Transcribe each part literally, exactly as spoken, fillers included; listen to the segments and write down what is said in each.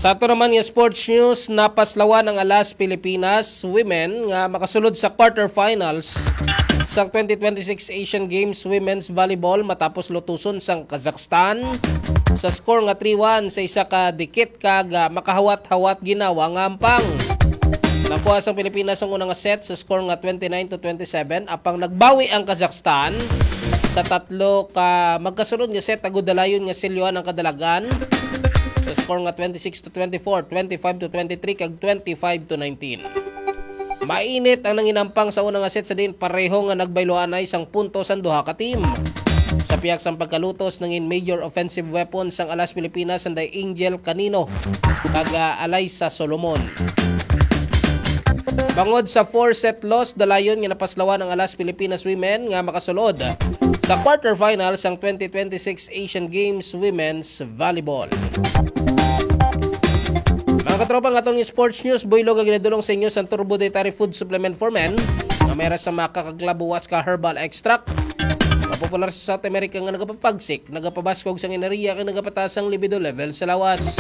Sa ato naman nga sports news, napaslawan ang Alas Pilipinas women nga makasulod sa quarterfinals sa twenty twenty-six Asian Games Women's Volleyball matapos lutuson sang Kazakhstan sa score nga three one sa isa ka dikit kag makahawat-hawat ginawa nga ampang. Nakuha sang Pilipinas ang unang set sa score nga twenty-nine to twenty-seven apang nagbawi ang Kazakhstan sa tatlo ka magkasunod nga set agud dalayon nga silyoan ang kadalagan sa score nga twenty-six to twenty-four, twenty-five to twenty-three kag twenty-five to nineteen. Mainit ang nanginampang sa unang set sa din pareho nga nagbayloan ay isang punto sa duha ka team. Sa piyak sang pagkalutos nangin major offensive weapon sang Alas Pilipinas anday Angel Canino kag uh, Alaysa Solomon. Bangod sa four set loss, dalayon nga napaslawan ang Alas Pilipinas women nga makasulod sa quarterfinals sang twenty twenty-six Asian Games Women's Volleyball. Mga katropa ng atong sports news, buylog ang ginadulong sa inyo sa Turbo Dietary Food Supplement for Men na meron sa makakaglabuwas ka herbal extract. Kapopular sa South America nga nagapapagsik, nagapabaskog sa ineriya kag nagapataas ang libido level sa lawas.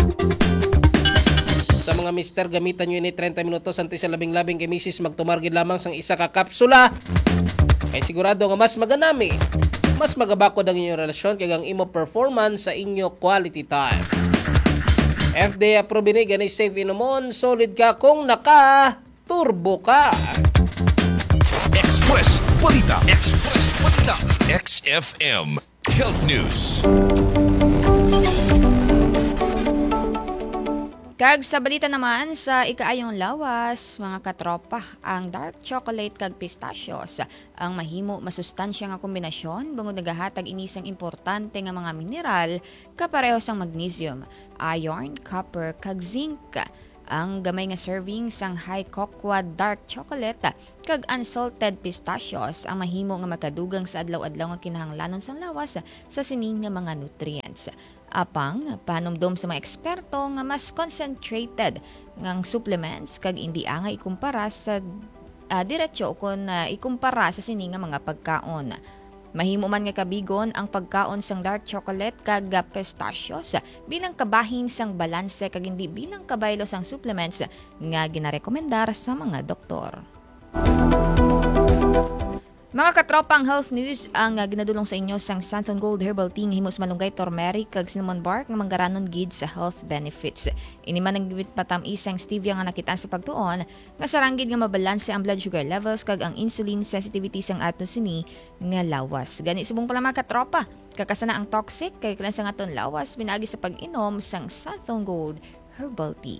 Sa mga mister, gamitan nyo ini thirty minutos antes sa labing-labing kay misis magtumargid lamang sang isa ka kapsula. Kay sigurado nga mas maganami, mas magabakod ang inyong relasyon kag ang imo performance sa inyo quality time. F D A approved ni ganay safe inomon, solid ka kung naka-turbo ka. Express Balita, Express Balita, X F M Health News. Kag sa balita naman sa ikaayong lawas, mga katropa, ang dark chocolate kag pistachios ang mahimo masustansya nga kombinasyon bangod nagahatag inisang importante nga mga mineral kapareho sang magnesium, iron, copper kag zinc. Ang gamay nga serving sang high cocoa dark chocolate kag unsalted pistachios ang mahimo nga makadugang sa adlaw-adlaw nga kinahanglanon sang lawas sa sining nga mga nutrients. Apang panumdom sa mga eksperto nga mas concentrated ngang supplements kag hindi angay ikumpara sa uh, diretso kun uh, ikumpara sa sini nga mga pagkaon. Mahimo man nga kabigon ang pagkaon sang dark chocolate kag pistachios bilang kabahin sang balanse kag hindi bilang kabaylo sang supplements nga ginarekomendar sa mga doktor. Mga katropang health news ang uh, ginadulong sa inyo sang Santon Gold Herbal Tea nga himos malunggay turmeric kag cinnamon bark nga manggaranon gid sa health benefits. Ini man ang gibit patamis sang stevia nga nakitaan sa pagtuon nga saranggid nga mabalanse ang blood sugar levels kag ang insulin sensitivity sang aton sini nga lawas. Gani subong pala mga katropa, kakasana ang toxic kay kailan sang aton lawas pinaagi sa pag-inom sang Santon Gold Herbal Tea.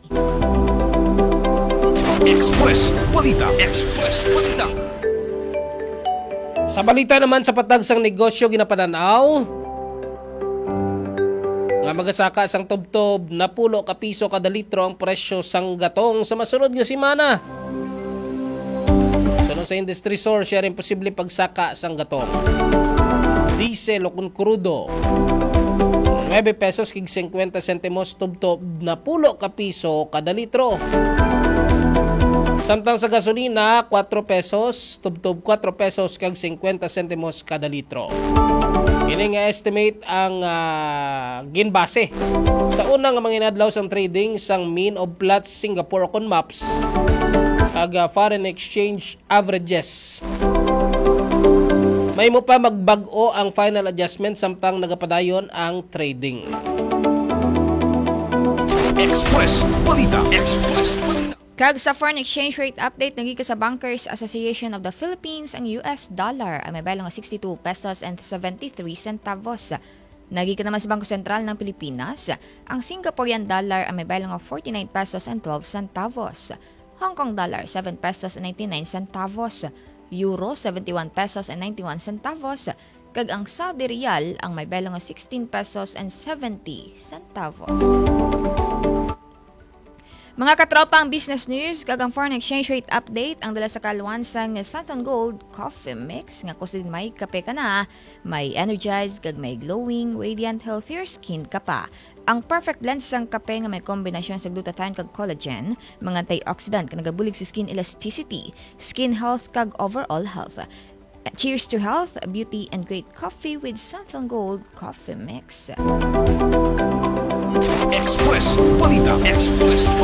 Express Balita, Express Balita. Sa balita naman sa patag sang negosyo ginapananaw nga magasaka sang tubtob na pulo ka piso kada litro ang presyo sang gatong sa masunod nga semana. Sunod sa industry source, siya rin posible pagsaka sang gatong. Diesel o kun crudo, nine pesos kig fifty centimos tubtob na pulo ka piso kada litro. Samtang sa gasolina, four pesos, tubtob four pesos kag fifty centimos kada litro. Ini nga estimate ang uh, ginbase sa unang nga mga inadlaw sang trading sang mean of Platts Singapore kon maps kag uh, foreign exchange averages. May mo pa magbag-o ang final adjustment samtang nagapadayon ang trading. Express Balita, Express Balita. Kag sa foreign exchange rate update nagika sa Bankers Association of the Philippines ang U S dollar ay may baylo nga sixty-two pesos and seventy-three centavos. Nagika naman sa Bangko Sentral ng Pilipinas ang Singaporean dollar ay may baylo nga forty-nine pesos and twelve centavos. Hong Kong dollar seven pesos and ninety-nine centavos. Euro seventy-one pesos and ninety-one centavos. Kag ang Saudi Riyal ang may baylo nga sixteen pesos and seventy centavos. Mga katropa ang business news kag ang foreign exchange rate update ang dala sa kaluan sang Santon Gold Coffee Mix nga kusin may kape ka na, may energized kag may glowing, radiant, healthier skin ka pa. Ang perfect blend sang kape nga may kombinasyon sa glutathione kag collagen, mga antioxidant nga nagabulig sa skin elasticity, skin health kag overall health. Cheers to health, beauty, and great coffee with Santon Gold Coffee Mix. Express Express Balita. Express